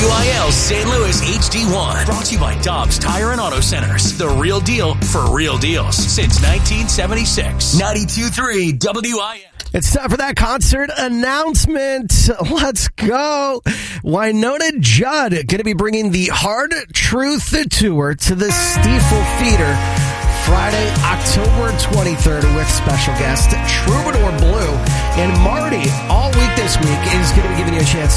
WIL St. Louis HD1. Brought to you by Dobbs Tire and Auto Centers. The real deal for real deals since 1976. 92.3 WIL. It's time for that concert announcement. Let's go. Wynonna Judd going to be bringing the Hard Truth Tour to the Stiefel Theater Friday, October 23rd with special guest Troubadour Blue. And Marty, all week this week, is going to be giving you a chance